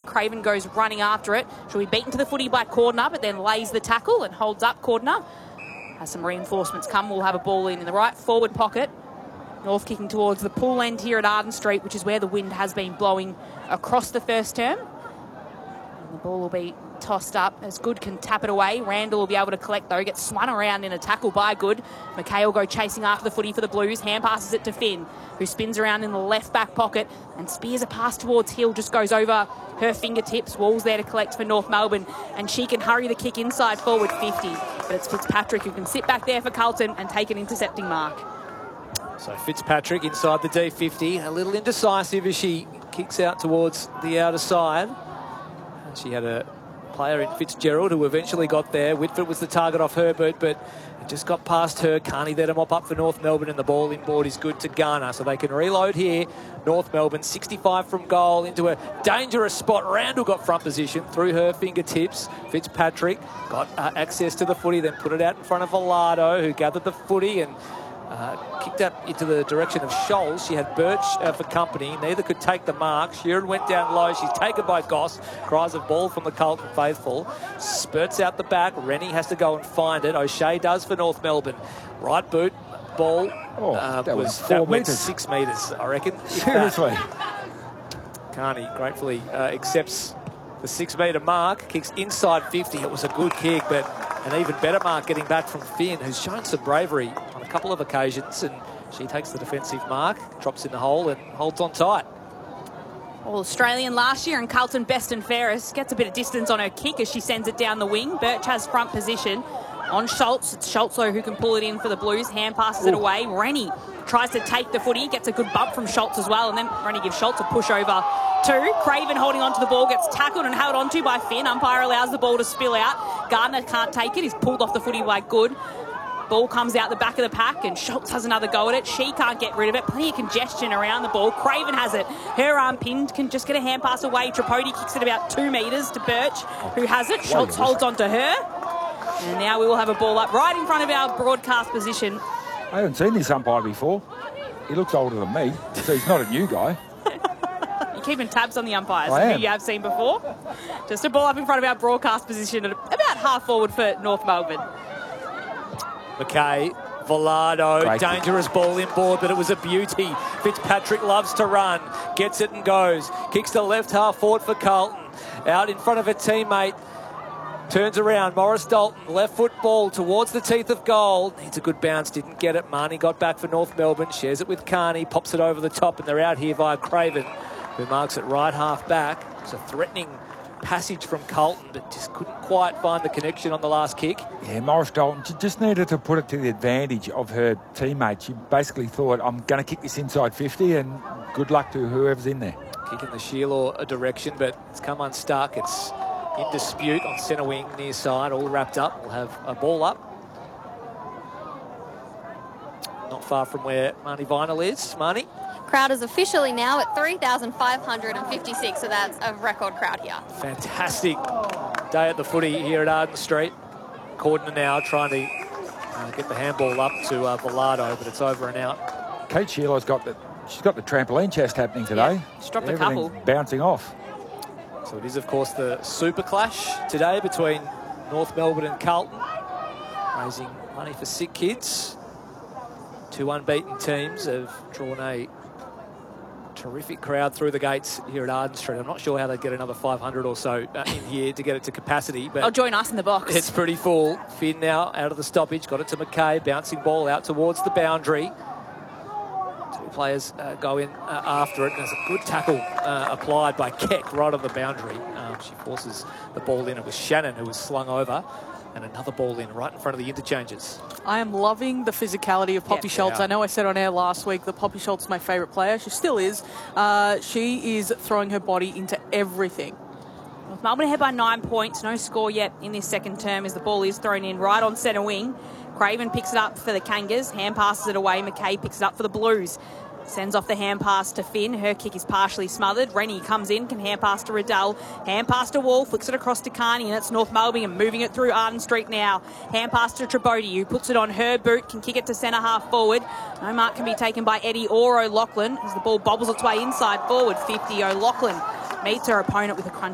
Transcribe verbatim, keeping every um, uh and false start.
Craven goes running after it. She'll be beaten to the footy by Cordner, but then lays the tackle and holds up Cordner. As some reinforcements come, we'll have a ball in in the right forward pocket. North kicking towards the pool end here at Arden Street, which is where the wind has been blowing across the first term. And the ball will be tossed up as Good can tap it away. Randall will be able to collect though, gets swung around in a tackle by Good. McKay will go chasing after the footy for the Blues. Hand passes it to Finn, who spins around in the left back pocket and spears a pass towards Hill, just goes over her fingertips. Wall's there to collect for North Melbourne, and she can hurry the kick inside forward fifty. But it's Fitzpatrick who can sit back there for Carlton and take an intercepting mark. So Fitzpatrick inside the D fifty, a little indecisive as she kicks out towards the outer side. And she had a player in Fitzgerald who eventually got there. Whitford was the target off Herbert, but it just got past her. Carney let him mop up for North Melbourne, and the ball inboard is good to Garner. So they can reload here. North Melbourne, sixty-five from goal, into a dangerous spot. Randall got front position through her fingertips. Fitzpatrick got uh, access to the footy, then put it out in front of Velado, who gathered the footy and Uh, kicked out into the direction of Scholes. She had Birch uh, for company. Neither could take the mark. Sheeran went down low. She's taken by Goss. Cries of ball from the Carlton faithful. Spurts out the back. Rennie has to go and find it. O'Shea does for North Melbourne. Right boot. Ball oh, uh, that was, was four that went metres. six metres, I reckon. Seriously. Carney gratefully uh, accepts the six-metre mark. Kicks inside fifty. It was a good kick, but an even better mark getting back from Finn, who's shown some bravery on a couple of occasions, and she takes the defensive mark, drops in the hole and holds on tight. All Australian last year, and Carlton best and fairest gets a bit of distance on her kick as she sends it down the wing. Birch has front position on Schultz. It's Schultz though who can pull it in for the Blues. Hand passes Ooh. it away. Rennie tries to take the footy, gets a good bump from Schultz as well, and then Rennie gives Schultz a push over two. Craven holding onto the ball, gets tackled and held onto by Finn. Umpire allows the ball to spill out. Gardner can't take it. He's pulled off the footy by Good. Ball comes out the back of the pack and Schultz has another go at it. She can't get rid of it. Plenty of congestion around the ball. Craven has it. Her arm pinned, can just get a hand pass away. Tripodi kicks it about two metres to Birch, who has it. Schultz holds onto her. And now we will have a ball up right in front of our broadcast position. I haven't seen this umpire before. He looks older than me, so he's not a new guy. You're keeping tabs on the umpires, I am. who you have seen before. Just a ball up in front of our broadcast position at about half forward for North Melbourne. McKay, Velado, Great. dangerous ball inboard, but it was a beauty. Fitzpatrick loves to run, gets it and goes. Kicks the left half forward for Carlton. Out in front of a teammate. Turns around, Morris Dalton, left foot ball towards the teeth of goal. Needs a good bounce, didn't get it. Marnie got back for North Melbourne, shares it with Carney, pops it over the top, and they're out here via Craven, who marks it right half back. It's a threatening passage from Carlton, but just couldn't quite find the connection on the last kick. Yeah, Morris Dalton, she just needed to put it to the advantage of her teammate. She basically thought, I'm going to kick this inside fifty, and good luck to whoever's in there. Kicking the Sheila a direction, but it's come unstuck. It's in dispute on centre wing, near side, all wrapped up. We'll have a ball up. Not far from where Marnie Vinyl is. Marnie? Crowd is officially now at three thousand five hundred fifty-six, so that's a record crowd here. Fantastic day at the footy here at Arden Street. Cordner now trying to uh, get the handball up to uh, Velado, but it's over and out. Kate Sheila's got the, she's got the trampoline chest happening today. Yeah, she's dropped a couple. Bouncing off. So it is, of course, the Super Clash today between North Melbourne and Carlton, raising money for sick kids. Two unbeaten teams have drawn a terrific crowd through the gates here at Arden Street. I'm not sure how they'd get another five hundred or so uh, in here to get it to capacity, but I'll join us in the box. It's pretty full. Finn now out of the stoppage, got it to McKay, bouncing ball out towards the boundary. Two players uh, go in uh, after it. There's a good tackle uh, applied by Keck right on the boundary. Um, she forces the ball in. It was Shannon who was slung over. And another ball in right in front of the interchanges. I am loving the physicality of Poppy Yeah, Schultz. yeah. I know I said on air last week that Poppy Schultz is my favourite player. She still is. Uh, she is throwing her body into everything. North Melbourne ahead by nine points. No score yet in this second term as the ball is thrown in right on centre wing. Craven picks it up for the Kangas. Hand passes it away. McKay picks it up for the Blues. Sends off the hand pass to Finn. Her kick is partially smothered. Rennie comes in, can hand pass to Riddell. Hand pass to Wall, flicks it across to Carney, and it's North Melbourne and moving it through Arden Street now. Hand pass to Tribodi, who puts it on her boot, can kick it to centre half forward. No mark can be taken by Eddie or O'Loughlin as the ball bobbles its way inside forward. fifty, O'Loughlin meets her opponent with a crunch.